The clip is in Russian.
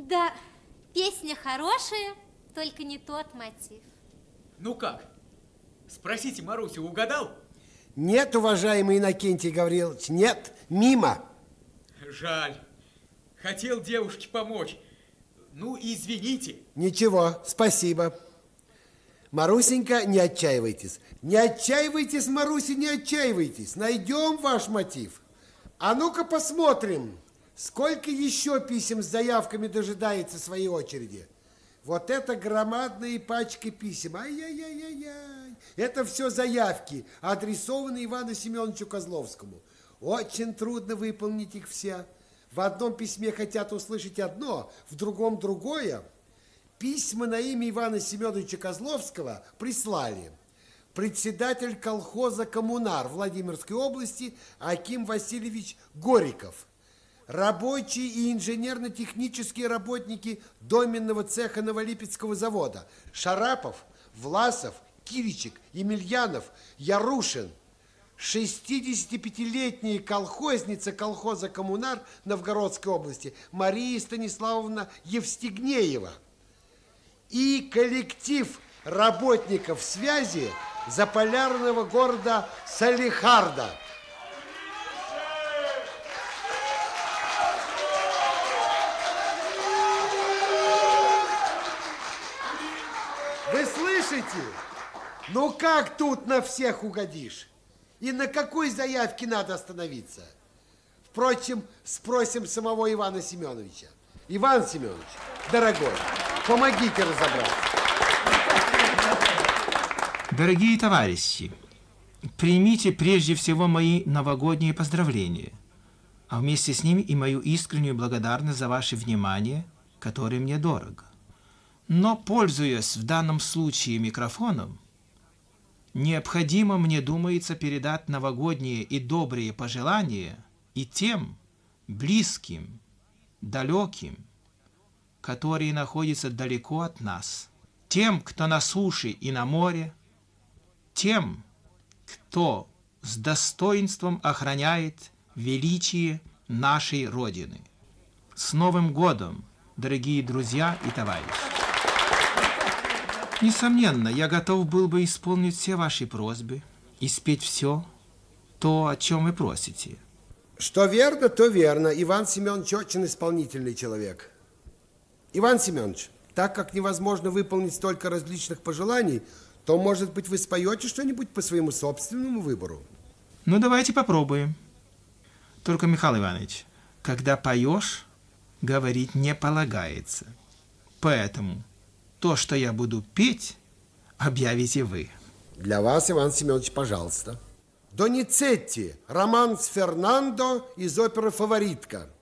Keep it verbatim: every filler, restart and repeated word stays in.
Да, песня хорошая, только не тот мотив. Ну как? Спросите Марусю, угадал? Нет, уважаемый Иннокентий Гаврилович, нет, мимо. Жаль. Хотел девушке помочь. Ну, извините. Ничего, спасибо. Марусенька, не отчаивайтесь. Не отчаивайтесь, Маруся, не отчаивайтесь. Найдем ваш мотив. А ну-ка посмотрим, сколько еще писем с заявками дожидается своей очереди. Вот это громадная пачка писем. Ай-яй-яй-яй-яй. Это все заявки, адресованные Ивану Семеновичу Козловскому. Очень трудно выполнить их все. В одном письме хотят услышать одно, в другом другое. Письма на имя Ивана Семеновича Козловского прислали председатель колхоза «Коммунар» Владимирской области Аким Васильевич Гориков, рабочие и инженерно-технические работники доменного цеха Новолипецкого завода Шарапов, Власов, Киричек, Емельянов, Ярушин, шестидесятипятилетняя колхозница колхоза «Коммунар» Новгородской области Мария Станиславовна Евстигнеева и коллектив работников связи заполярного города Салихарда. Вы слышите? Ну как тут на всех угодишь? И на какой заявке надо остановиться? Впрочем, спросим самого Ивана Семеновича. Иван Семенович, дорогой, помогите разобраться. Дорогие товарищи, примите прежде всего мои новогодние поздравления, а вместе с ними и мою искреннюю благодарность за ваше внимание, которое мне дорого. Но, пользуясь в данном случае микрофоном, необходимо, мне думается, передать новогодние и добрые пожелания и тем близким, далеким, которые находятся далеко от нас, тем, кто на суше и на море, тем, кто с достоинством охраняет величие нашей Родины. С Новым годом, дорогие друзья и товарищи! Несомненно, я готов был бы исполнить все ваши просьбы и спеть все то, о чем вы просите. Что верно, то верно. Иван Семенович очень исполнительный человек. Иван Семенович, так как невозможно выполнить столько различных пожеланий, то, может быть, вы споете что-нибудь по своему собственному выбору? Ну, давайте попробуем. Только, Михаил Иванович, когда поешь, говорить не полагается. Поэтому то, что я буду петь, объявите вы. Для вас, Иван Семенович, пожалуйста. Доницетти, роман с Фернандо из оперы «Фаворитка».